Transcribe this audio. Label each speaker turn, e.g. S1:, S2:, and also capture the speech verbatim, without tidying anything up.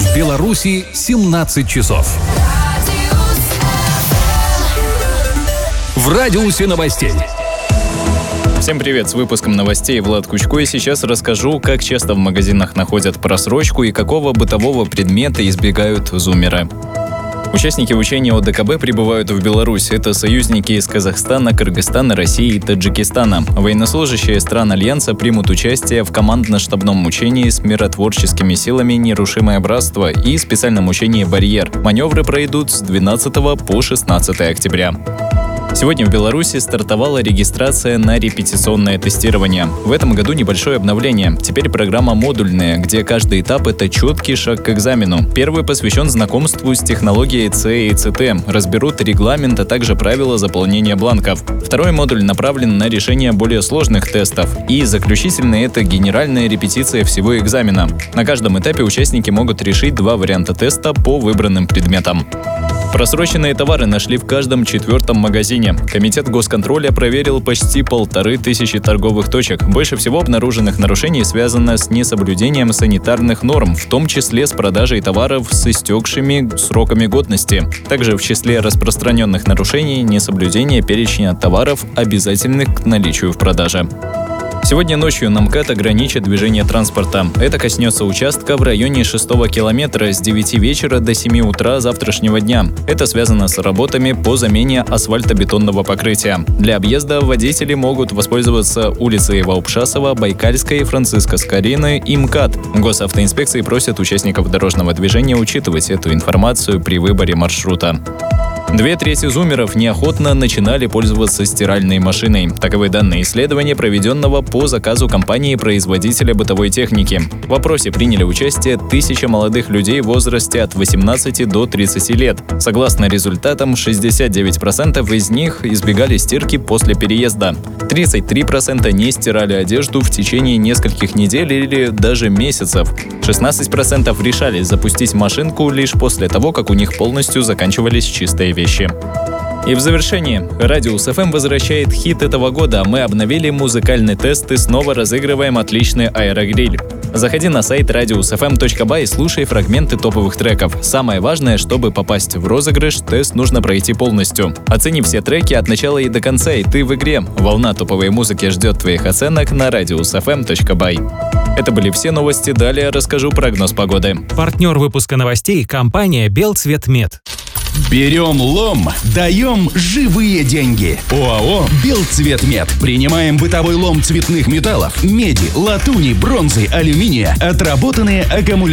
S1: В Беларуси семнадцать часов. В радиусе новостей.
S2: Всем привет, с выпуском новостей Влад Кучко, и сейчас расскажу, как часто в магазинах находят просрочку и какого бытового предмета избегают зумеры. Участники учения о ДКБ прибывают в Беларусь. Это союзники из Казахстана, Кыргызстана, России и Таджикистана. Военнослужащие стран Альянса примут участие в командно-штабном учении с миротворческими силами «Нерушимое братство» и специальном учении «Барьер». Маневры пройдут с двенадцатого по шестнадцатое октября. Сегодня в Беларуси стартовала регистрация на репетиционное тестирование. В этом году небольшое обновление. Теперь программа модульная, где каждый этап — это четкий шаг к экзамену. Первый посвящен знакомству с технологией ЦЭ и ЦТ. Разберут регламент, а также правила заполнения бланков. Второй модуль направлен на решение более сложных тестов. И заключительный — это генеральная репетиция всего экзамена. На каждом этапе участники могут решить два варианта теста по выбранным предметам. Просроченные товары нашли в каждом четвертом магазине. Комитет госконтроля проверил почти полторы тысячи торговых точек. Больше всего обнаруженных нарушений связано с несоблюдением санитарных норм, в том числе с продажей товаров с истекшими сроками годности. Также в числе распространенных нарушений несоблюдение перечня товаров, обязательных к наличию в продаже. Сегодня ночью на МКАД ограничат движение транспорта. Это коснется участка в районе шестого километра с девяти вечера до семи утра завтрашнего дня. Это связано с работами по замене асфальтобетонного покрытия. Для объезда водители могут воспользоваться улицей Ваупшасова, Байкальской, Франциска Скорины и МКАД. Госавтоинспекции просят участников дорожного движения учитывать эту информацию при выборе маршрута. Две трети зумеров неохотно начинали пользоваться стиральной машиной. Таковы данные исследования, проведенного по заказу компании-производителя бытовой техники. В опросе приняли участие тысяча молодых людей в возрасте от восемнадцати до тридцати лет. Согласно результатам, шестьдесят девять процентов из них избегали стирки после переезда. тридцать три процента не стирали одежду в течение нескольких недель или даже месяцев. шестнадцать процентов решали запустить машинку лишь после того, как у них полностью заканчивались чистые вещи. И в завершении. Радиус эф эм возвращает хит этого года. Мы обновили музыкальный тест и снова разыгрываем отличный аэрогриль. Заходи на сайт радиус эф эм точка бай и слушай фрагменты топовых треков. Самое важное, чтобы попасть в розыгрыш, тест нужно пройти полностью. Оцени все треки от начала и до конца, и ты в игре. Волна топовой музыки ждет твоих оценок на радиус эф эм точка бай. Это были все новости. Далее расскажу прогноз погоды.
S3: Партнер выпуска новостей — компания «Белцветмет».
S4: Берем лом, даем живые деньги. ОАО «Белцветмет». Принимаем бытовой лом цветных металлов, меди, латуни, бронзы, алюминия, отработанные аккумуляторы.